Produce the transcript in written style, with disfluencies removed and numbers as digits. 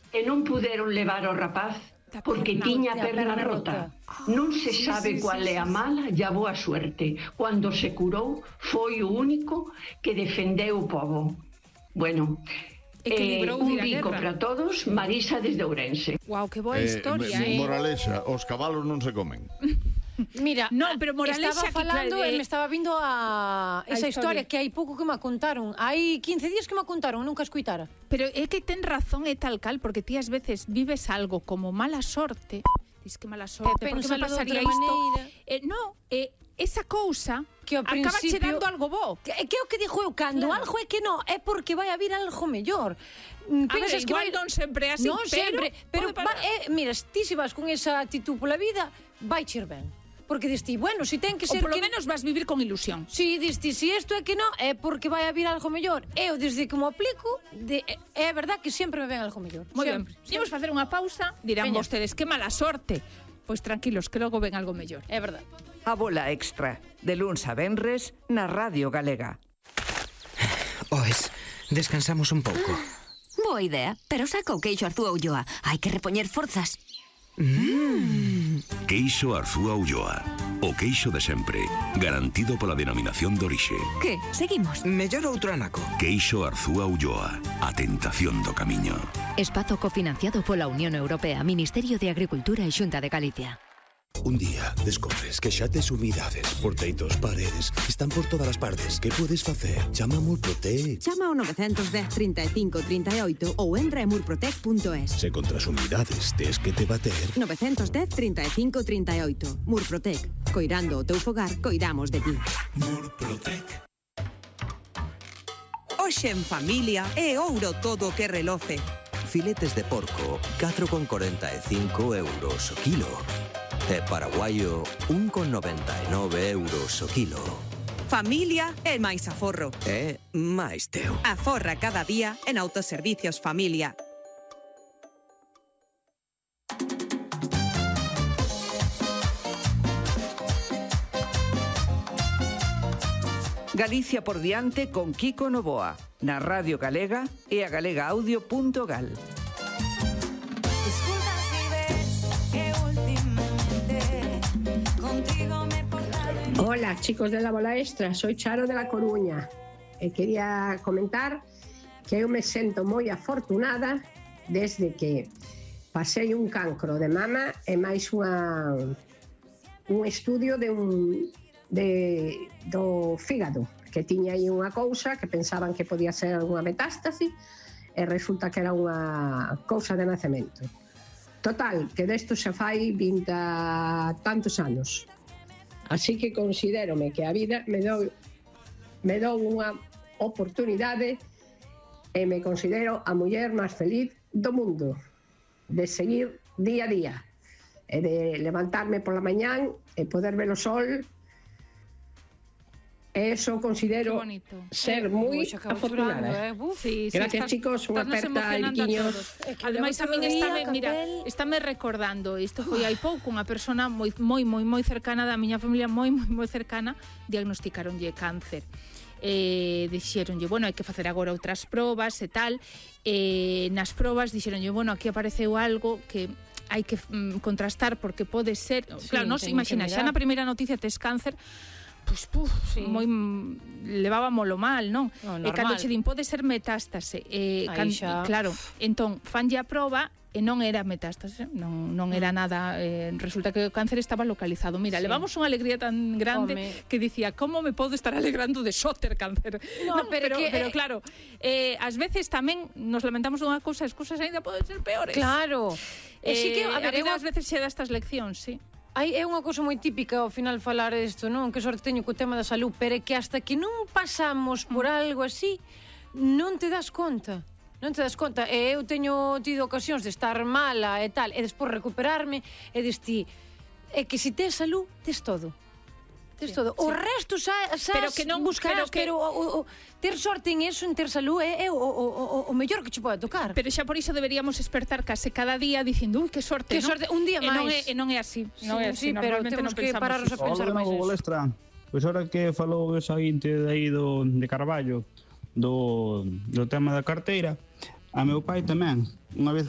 e non puderon levar ao rapaz porque tiña a perna rota. Non se sabe cual é a mala e a boa suerte. Cando se curou, foi o único que defendeu o pobo. Bueno, un bico para todos, Marisa desde Ourense. Guau, que boa historia, Moralexa, os cabalos non se comen. Mira, pero Moralexa estaba falando e me estaba vindo a esa historia que hai pouco que me contaron. Hai 15 días que me contaron, nunca escuitara. Pero é que ten razón e tal cal, porque ti ás veces vives algo como mala sorte. Diz que mala sorte, por que me pasaría isto? Esa cousa que acaba che dando algo bo. Que é o que dixo eu, cando algo é que non, é porque vai haber algo mellor. A ver, igual non sempre é así, pero mira, ti se vas con esa actitud pola vida, vai che ir ben. Porque diste, bueno, si ten que ser... Ou polo menos vas vivir con ilusión. Si diste, si isto é que non, é porque vai haber algo mellor. Eu, desde que me aplico, é verdad que sempre me ven algo mellor. Moi ben. Imos facer unha pausa, dirán vostedes, que mala sorte. Pois tranquilos, que logo ven algo mellor. É verdad. A Bola Extra, de luns a venres, na Radio Galega. Oes, descansamos un pouco. Boa idea, pero saca o queixo Arzúa Ulloa. Hai que repoñer forzas. Queixo Arzúa Ulloa. O queixo de sempre, garantido pola denominación de orixe. Que? Seguimos? Mellor outro anaco. Queixo Arzúa Ulloa. A tentación do camiño. Espazo cofinanciado pola Unión Europea, Ministerio de Agricultura e Xunta de Galicia. Un día descobres que xa tes humidades, porteitos, paredes, están por todas as partes. Que podes facer? Chama a Murprotec. Chama ao 910 35 38 ou entra en murprotec.es. Se contra as humidades tes que te bater. 910 35 38. Murprotec. Coirando o teu fogar, coidamos de ti. Murprotec. Hoxe en familia é ouro todo o que reloce. Filetes de porco, 4,45 euros o kilo. E paraguaio, 1,99 euros o kilo. Familia é máis aforro. É máis teu. Aforra cada día en Autoservicios Familia. Galicia por diante con Kiko Novoa, na Radio Galega e a galegaaudio.gal. Hola chicos de la Bola Extra, soy Charo de La Coruña e quería comentar que eu me sento moi afortunada desde que pasei un cancro de mama e máis un estudio do fígado, que tiña aí unha cousa que pensaban que podía ser unha metástase e resulta que era unha cousa de nacemento. Total, que desto xa fai 20 tantos anos. Así que considérome que a vida me dou unha oportunidade e me considero a muller máis feliz do mundo, de seguir día a día e de levantarme pola mañán e poder ver o sol. Eso considero ser moi afortunada. Gracias, chicos, unha aperta e biquiños. Ademais, a min estáme recordando, isto foi hai pouco, unha persona moi cercana da miña familia, moi cercana, diagnosticaronlle cáncer. Dixeronlle, bueno, hai que facer agora outras probas e tal, nas probas dixeronlle, bueno, aquí apareceu algo que hai que contrastar porque pode ser, claro, nos imagina, xa na primeira noticia tes cáncer, moi levábamolo mal, non? E cando che din pode ser metástase, claro, entón fanlle a proba e non era metástase, non era nada, resulta que o cáncer estaba localizado. Mira, levamos unha alegría tan grande que dicía, como me podo estar alegrando de só ter cáncer? Pero claro, ás veces tamén nos lamentamos dunha cousa, as cousas ainda poden ser peores. Claro. A vida ás veces xe dá estas leccións, sí. É unha cousa moi típica ao final falar isto, non? Que sorte teño co tema da salud, pero é que hasta que non pasamos por algo así, non te das conta. Non te das conta. E eu teño tido ocasións de estar mala e tal, e despois recuperarme, e deste, é que se tes salud, tes todo. Tes todo. O resto xa buscarás, pero ter sorte en eso, en ter salud, é o mellor que che pode tocar. Pero xa por iso deberíamos despertar case cada día dicindo, ui, que sorte, que sorte, un día máis. E non é así. Sí, pero temos que pararnos a pensar máis nisso. Pois ahora que falou o seguinte de aí de Carballo, do tema da carteira, a meu pai tamén, unha vez